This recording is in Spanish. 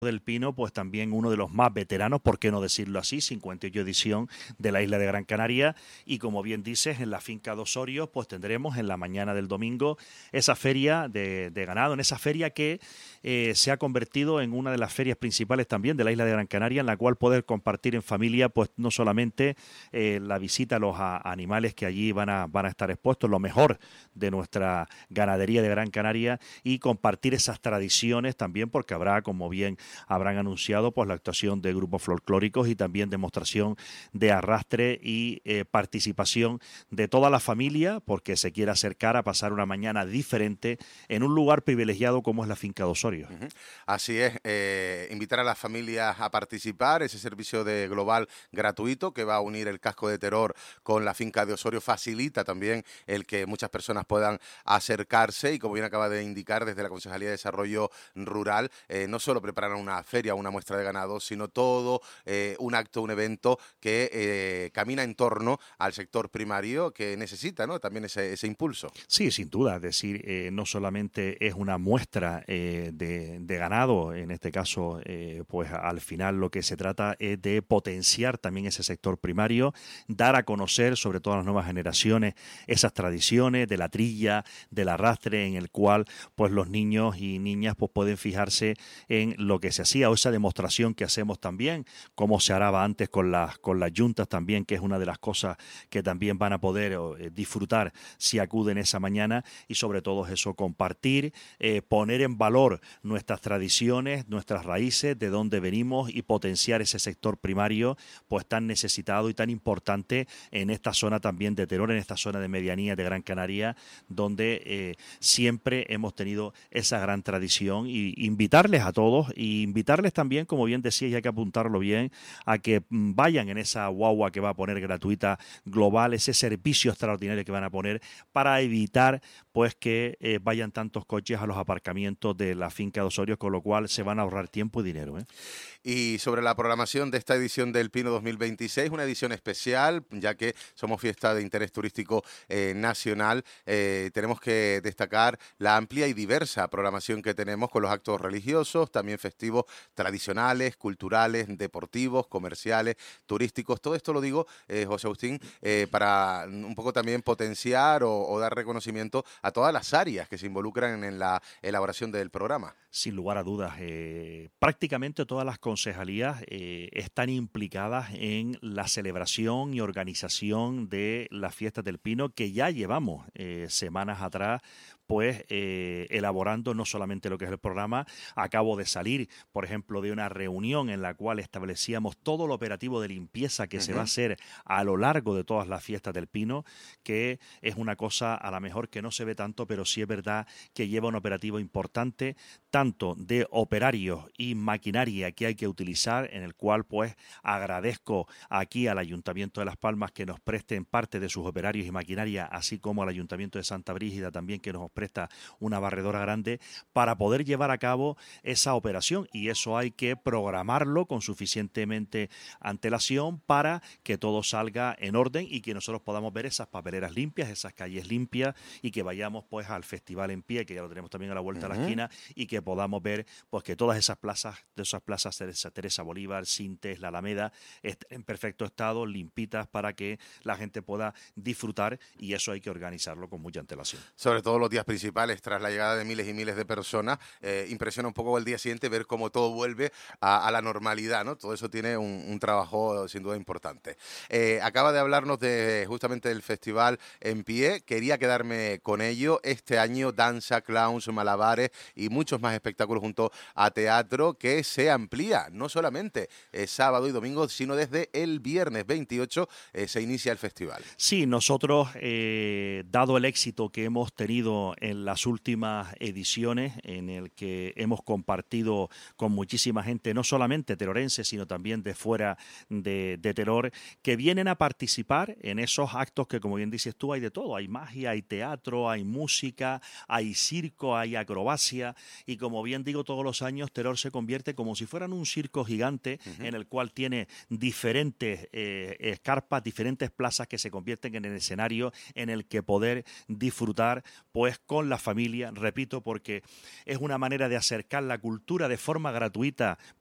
del Pino, pues también uno de los más veteranos, por qué no decirlo así, 58 edición de la isla de Gran Canaria, y como bien dices, en la finca de Osorio, pues tendremos en la mañana del domingo esa feria de ganado, en esa feria que se ha convertido en una de las ferias principales también de la isla de Gran Canaria, en la cual poder compartir en familia, pues no solamente la visita a los animales que allí van a estar expuestos, lo mejor de nuestra ganadería de Gran Canaria, y compartir esas tradiciones también, porque habrá, como bien habrán anunciado, pues la actuación de grupos folclóricos y también demostración de arrastre y participación de toda la familia, porque se quiere acercar a pasar una mañana diferente en un lugar privilegiado como es la finca de Osorio. Así es, invitar a las familias a participar, ese servicio de global gratuito que va a unir el casco de Teror con la finca de Osorio facilita también el que muchas personas puedan acercarse y, como bien acaba de indicar desde la Concejalía de Desarrollo Rural, no solo preparan una feria, una muestra de ganado, sino todo un acto, un evento que camina en torno al sector primario que necesita, ¿no?, también ese impulso. Sí, sin duda, es decir, no solamente es una muestra de ganado, en este caso, pues al final lo que se trata es de potenciar también ese sector primario, dar a conocer, sobre todo a las nuevas generaciones, esas tradiciones de la trilla, del arrastre, en el cual pues los niños y niñas pues pueden fijarse en lo que se hacía, o esa demostración que hacemos también, cómo se haraba antes con las yuntas también, que es una de las cosas que también van a poder disfrutar si acuden esa mañana, y sobre todo eso, compartir, poner en valor nuestras tradiciones, nuestras raíces, de dónde venimos, y potenciar ese sector primario pues tan necesitado y tan importante en esta zona también de Teror, en esta zona de medianía de Gran Canaria, donde siempre hemos tenido esa gran tradición, y invitarles a todos, y invitarles también, como bien decía, y hay que apuntarlo bien, a que vayan en esa guagua que va a poner gratuita global, ese servicio extraordinario que van a poner, para evitar pues que vayan tantos coches a los aparcamientos de la finca de Osorio, con lo cual se van a ahorrar tiempo y dinero. Y sobre la programación de esta edición del Pino 2026, una edición especial, ya que somos fiesta de interés turístico nacional, tenemos que destacar la amplia y diversa programación que tenemos con los actos religiosos, también festivos tradicionales, culturales, deportivos, comerciales, turísticos. Todo esto lo digo, José Agustín, para un poco también potenciar o dar reconocimiento a todas las áreas que se involucran en la elaboración del programa. Sin lugar a dudas, prácticamente todas las concejalías están implicadas en la celebración y organización de las fiestas del Pino, que ya llevamos semanas atrás pues elaborando no solamente lo que es el programa. Acabo de salir, por ejemplo, de una reunión en la cual establecíamos todo el operativo de limpieza que se va a hacer a lo largo de todas las fiestas del Pino, que es una cosa a lo mejor que no se ve tanto, pero sí es verdad que lleva un operativo importante, tanto de operarios y maquinaria que hay que utilizar, en el cual pues agradezco aquí al Ayuntamiento de Las Palmas que nos presten parte de sus operarios y maquinaria, así como al Ayuntamiento de Santa Brígida también, que nos presta una barredora grande para poder llevar a cabo esa operación, y eso hay que programarlo con suficientemente antelación para que todo salga en orden y que nosotros podamos ver esas papeleras limpias, esas calles limpias, y que vayamos pues al festival en pie, que ya lo tenemos también a la vuelta de la esquina, y que podamos ver pues que todas esas plazas, Teresa Bolívar, Sintes, la Alameda, estén en perfecto estado, limpitas, para que la gente pueda disfrutar, y eso hay que organizarlo con mucha antelación. Sobre todo los días principales, tras la llegada de miles y miles de personas, impresiona un poco el día siguiente ver cómo todo vuelve a la normalidad, ¿no? Todo eso tiene un trabajo sin duda importante. Acaba de hablarnos de justamente del festival en pie, quería quedarme con ello. Este año danza, clowns, malabares y muchos más espectáculos junto a teatro, que se amplía, no solamente sábado y domingo, sino desde el viernes 28 se inicia el festival. Sí, nosotros, dado el éxito que hemos tenido en las últimas ediciones, en el que hemos compartido con muchísima gente, no solamente terorense, sino también de fuera de Teror, que vienen a participar en esos actos que, como bien dices tú, hay de todo. Hay magia, hay teatro, hay música, hay circo, hay acrobacia, y como bien digo, todos los años Teror se convierte como si fueran un circo gigante, en el cual tiene diferentes carpas, diferentes plazas que se convierten en el escenario en el que poder disfrutar pues con la familia, repito, porque es una manera de acercar la cultura de forma gratuita